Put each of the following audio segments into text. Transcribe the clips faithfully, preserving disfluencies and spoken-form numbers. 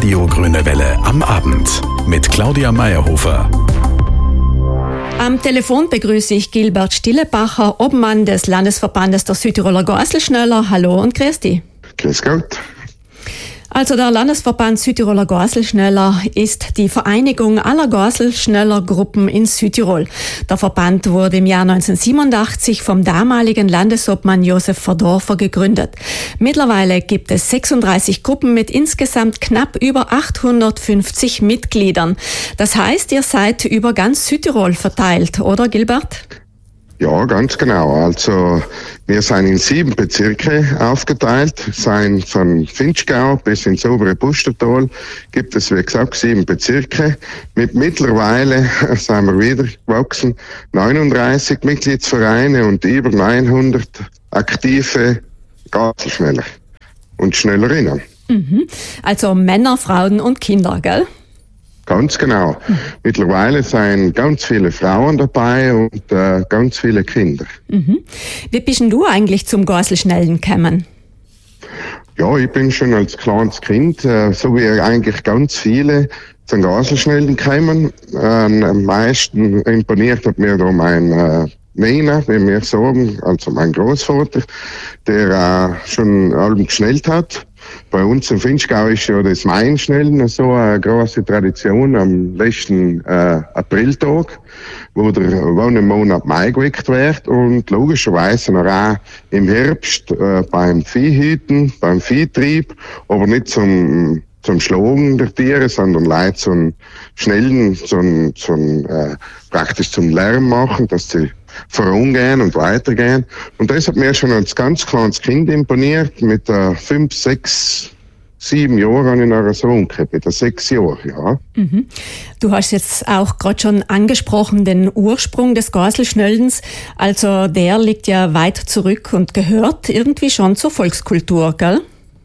Radio Grüne Welle am Abend mit Claudia Meyerhofer. Am Telefon begrüße ich Gilbert Stillebacher, Obmann des Landesverbandes der Südtiroler Gorselschnöller. Hallo und grüß dich. Grüß Gott. Also der Landesverband Südtiroler Gorselschnöller ist die Vereinigung aller Gorselschnöllergruppen in Südtirol. Der Verband wurde im Jahr neunzehnhundertsiebenundachtzig vom damaligen Landesobmann Josef Verdorfer gegründet. Mittlerweile gibt es sechsunddreißig Gruppen mit insgesamt knapp über achthundertfünfzig Mitgliedern. Das heißt, ihr seid über ganz Südtirol verteilt, oder Gilbert? Ja, ganz genau. Also wir sind in sieben Bezirke aufgeteilt, sind von Finchgau bis ins obere Pustertal gibt es, wie gesagt, sieben Bezirke. Mit mittlerweile sind wir wieder gewachsen, neununddreißig Mitgliedsvereine und über neunhundert aktive Gorselschnöller und Schnöllerinnen. Mhm. Also Männer, Frauen und Kinder, gell? Ganz genau. Mhm. Mittlerweile sind ganz viele Frauen dabei und äh, ganz viele Kinder. Mhm. Wie bist denn du eigentlich zum Gorselschnellen gekommen? Ja, ich bin schon als kleines Kind, äh, so wie eigentlich ganz viele, zum Gorselschnellen gekommen. Äh, am meisten imponiert hat mir da mein äh, Nena, wie wir sagen, also mein Großvater, der äh, schon allem geschnellt hat. Bei uns im Finchgau ist ja das Mainschnellen so eine große Tradition am letzten äh, Apriltag, wo der Wochenmonat Mai geweckt wird und logischerweise noch auch im Herbst äh, beim Viehhüten, beim Viehtrieb, aber nicht zum zum Schlagen der Tiere, sondern leider zum Schnellen, zum, zum äh, praktisch zum Lärm machen, dass sie vorangehen und weitergehen. Und das hat mir schon als ganz kleines Kind imponiert. Mit äh, fünf, sechs, sieben Jahren habe ich noch einen Sohn gehabt, mit sechs Jahren, ja. Mhm. Du hast jetzt auch gerade schon angesprochen, den Ursprung des Gorselschnöllens. Also der liegt ja weit zurück und gehört irgendwie schon zur Volkskultur, gell?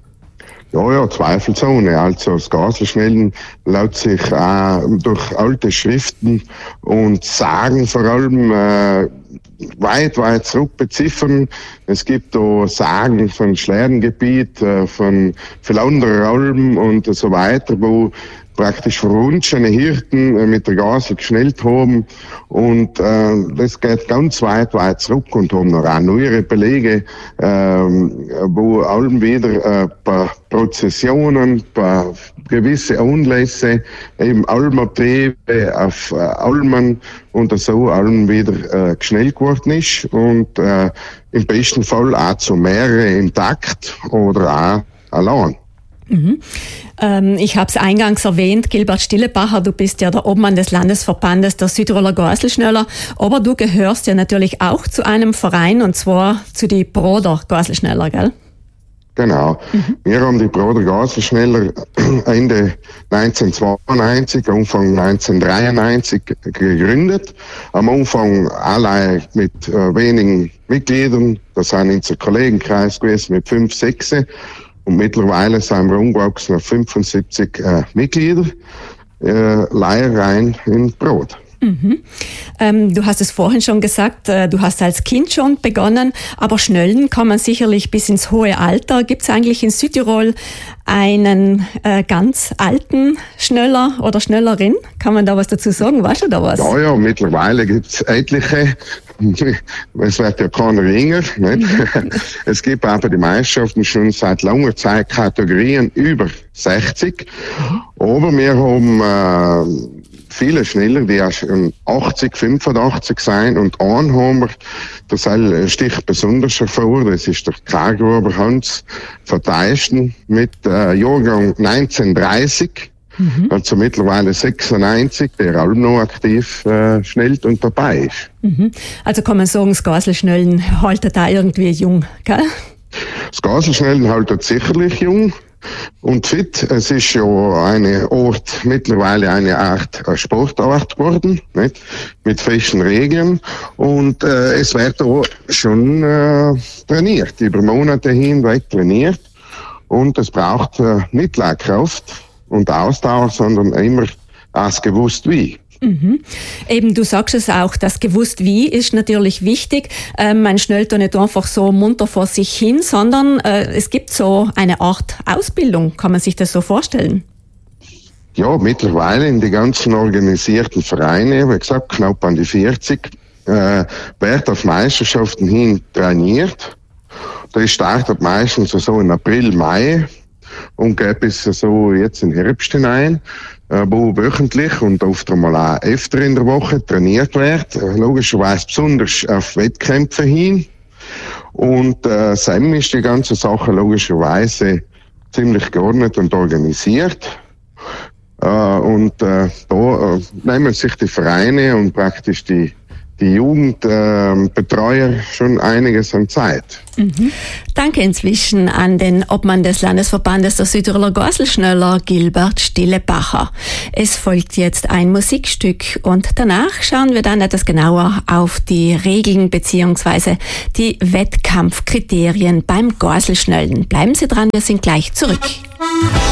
Ja, ja, zweifelsohne. Also das Gorselschnellen lässt sich auch durch alte Schriften und Sagen vor allem äh, weit, weit zurück beziffern. Es gibt da Sagen von Schlerengebiet, äh, von Philander Alm und so weiter, wo praktisch verwunschene Hirten äh, mit der Gorsel geschnellt haben. Und äh, das geht ganz weit, weit zurück und haben noch auch neuere Belege, äh, wo allem wieder äh, paar Prozessionen, paar gewisse Anlässe, eben Almabtriebe auf äh, Almen und so allem wieder äh, geschnellt geworden ist. Und äh, im besten Fall auch zu mehrere im Takt oder auch allein. Mhm. Ähm, ich habe es eingangs erwähnt, Gilbert Stillebacher, du bist ja der Obmann des Landesverbandes der Südtiroler Gorselschnöller, aber du gehörst ja natürlich auch zu einem Verein, und zwar zu die Broder Gorselschnöller, gell? Genau. Mhm. Wir haben die Broder Gorselschnöller Ende neunzehnhundertzweiundneunzig, Anfang neunzehnhundertdreiundneunzig gegründet. Am Anfang allein mit äh, wenigen Mitgliedern, das sind unser Kollegenkreis gewesen mit fünf, sechs. Und mittlerweile sind wir umgewachsen auf fünfundsiebzig äh, Mitglieder, äh, Leihrein in Brod. Mhm. Ähm, du hast es vorhin schon gesagt, äh, du hast als Kind schon begonnen, aber Schnöllen kann man sicherlich bis ins hohe Alter. Gibt es eigentlich in Südtirol einen äh, ganz alten Schnöller oder Schnöllerin? Kann man da was dazu sagen? Weißt du da was? Ja, ja, mittlerweile gibt es etliche. Es wird ja keiner jünger. Nicht? Es gibt aber die Meisterschaften schon seit langer Zeit Kategorien über sechzig. Aber wir haben äh, viele Schneller, die auch schon achtzig, fünfundachtzig sein, und einen haben wir, das sticht besonders hervor, das ist der Kargruber Hans Verteisten mit äh, Jahrgang neunzehnhundertdreißig, mhm. also mittlerweile sechsundneunzig, der auch noch aktiv äh, schnellt und dabei ist. Mhm. Also kann man sagen, das Gorselschnöllen haltet da irgendwie jung, gell? Das Gorselschnöllen haltet sicherlich jung und fit. Es ist ja eine Art, mittlerweile eine Art eine Sportart geworden, nicht? Mit festen Regeln, und äh, es wird auch schon äh, trainiert, über Monate hinweg trainiert, und es braucht äh, nicht Kraft und Ausdauer, sondern immer als gewusst wie. Mhm. Eben, du sagst es auch, das gewusst wie ist natürlich wichtig. Ähm, man schnellt da nicht einfach so munter vor sich hin, sondern äh, es gibt so eine Art Ausbildung, kann man sich das so vorstellen? Ja, mittlerweile in die ganzen organisierten Vereine, wie gesagt, knapp an die vierzig, äh, wird auf Meisterschaften hin trainiert. Das startet meistens so in April, Mai und geht bis so jetzt in den Herbst hinein, äh, wo wöchentlich und oft einmal auch öfter in der Woche trainiert wird. Äh, logischerweise besonders auf Wettkämpfe hin. Und äh, Sam ist die ganze Sache logischerweise ziemlich geordnet und organisiert. Äh, und äh, da äh, nehmen sich die Vereine und praktisch die, die Jugendbetreuer äh, schon einiges an Zeit. Mhm. Danke inzwischen an den Obmann des Landesverbandes der Südtiroler Gorselschnöller, Gilbert Stillebacher. Es folgt jetzt ein Musikstück und danach schauen wir dann etwas genauer auf die Regeln bzw. die Wettkampfkriterien beim Gorselschnöllen. Bleiben Sie dran, wir sind gleich zurück.